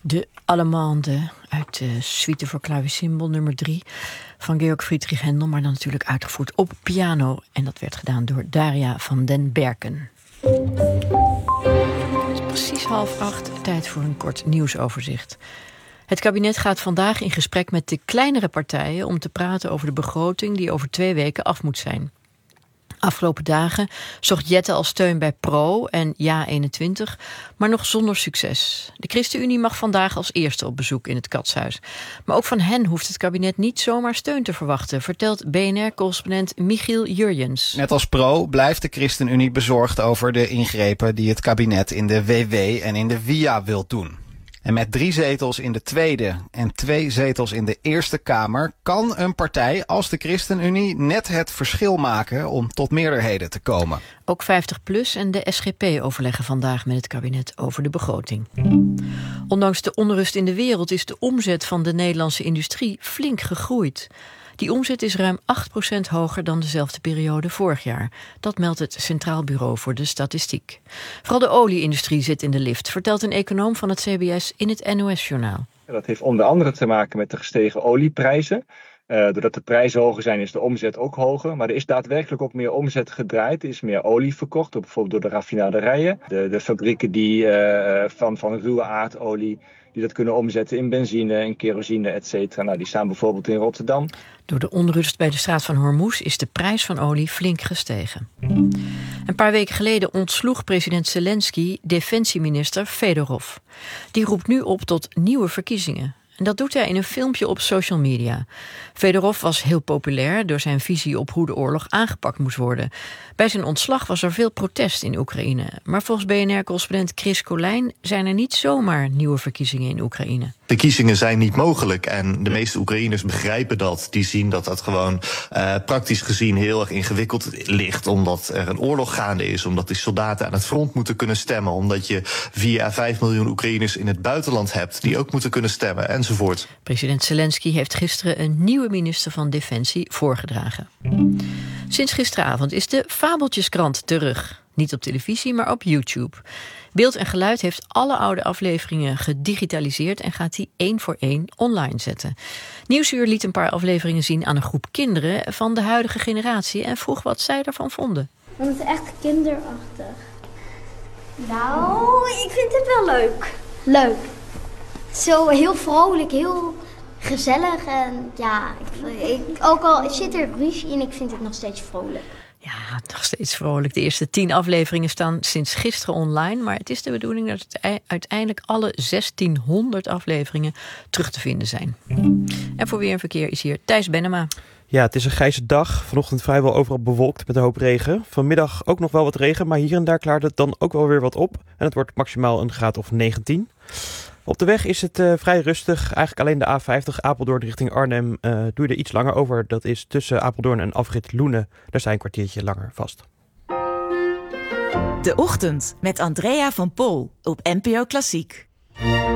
De Allemande uit de Suite voor Klavecimbal nummer 3 van Georg Friedrich Händel, maar dan natuurlijk uitgevoerd op piano. En dat werd gedaan door Daria van den Berken. Het is precies 7:30, tijd voor een kort nieuwsoverzicht. Het kabinet gaat vandaag in gesprek met de kleinere partijen om te praten over de begroting die over 2 weken af moet zijn. Afgelopen dagen zocht Jette al steun bij PRO en JA21, maar nog zonder succes. De ChristenUnie mag vandaag als eerste op bezoek in het Katshuis. Maar ook van hen hoeft het kabinet niet zomaar steun te verwachten, vertelt BNR-correspondent Michiel Jurjens. Net als PRO blijft de ChristenUnie bezorgd over de ingrepen die het kabinet in de WW en in de VIA wil doen. En met 3 zetels in de Tweede en 2 zetels in de Eerste Kamer kan een partij als de ChristenUnie net het verschil maken om tot meerderheden te komen. Ook 50PLUS en de SGP overleggen vandaag met het kabinet over de begroting. Ondanks de onrust in de wereld is de omzet van de Nederlandse industrie flink gegroeid. Die omzet is ruim 8% hoger dan dezelfde periode vorig jaar. Dat meldt het Centraal Bureau voor de Statistiek. Vooral de olie-industrie zit in de lift, vertelt een econoom van het CBS in het NOS-journaal. Dat heeft onder andere te maken met de gestegen olieprijzen. Doordat de prijzen hoger zijn, is de omzet ook hoger. Maar er is daadwerkelijk ook meer omzet gedraaid. Er is meer olie verkocht, bijvoorbeeld door de raffinaderijen. De fabrieken die van ruwe aardolie die dat kunnen omzetten in benzine en kerosine, et cetera. Nou, die staan bijvoorbeeld in Rotterdam. Door de onrust bij de straat van Hormuz is de prijs van olie flink gestegen. Een paar weken geleden ontsloeg president Zelensky defensieminister Fedorov. Die roept nu op tot nieuwe verkiezingen. En dat doet hij in een filmpje op social media. Fedorov was heel populair door zijn visie op hoe de oorlog aangepakt moest worden. Bij zijn ontslag was er veel protest in Oekraïne. Maar volgens BNR-correspondent Chris Colijn zijn er niet zomaar nieuwe verkiezingen in Oekraïne. Verkiezingen zijn niet mogelijk en de meeste Oekraïners begrijpen dat. Die zien dat dat gewoon praktisch gezien heel erg ingewikkeld ligt. Omdat er een oorlog gaande is, omdat die soldaten aan het front moeten kunnen stemmen. Omdat je 4 à 5 miljoen Oekraïners in het buitenland hebt die ook moeten kunnen stemmen enzovoort. President Zelensky heeft gisteren een nieuwe minister van Defensie voorgedragen. Sinds gisteravond is de Fabeltjeskrant terug. Niet op televisie, maar op YouTube. Beeld en Geluid heeft alle oude afleveringen gedigitaliseerd en gaat die 1 voor 1 online zetten. Nieuwsuur liet een paar afleveringen zien aan een groep kinderen van de huidige generatie en vroeg wat zij ervan vonden. Want het is echt kinderachtig. Nou, ik vind het wel leuk. Leuk. Zo heel vrolijk, heel gezellig en ja, ook al zit er ruzie in, ik vind het nog steeds vrolijk. Ja, nog steeds vrolijk. De eerste 10 afleveringen staan sinds gisteren online, maar het is de bedoeling dat het uiteindelijk alle 1600 afleveringen terug te vinden zijn. En voor Weer en Verkeer is hier Thijs Bennema. Ja, het is een grijze dag. Vanochtend vrijwel overal bewolkt met een hoop regen. Vanmiddag ook nog wel wat regen, maar hier en daar klaart het dan ook wel weer wat op. En het wordt maximaal een graad of 19. Op de weg is het vrij rustig. Eigenlijk alleen de A50 Apeldoorn richting Arnhem doe je er iets langer over. Dat is tussen Apeldoorn en afrit Loenen. Daar sta je een kwartiertje langer vast. De Ochtend met Andrea van Pol op NPO Klassiek.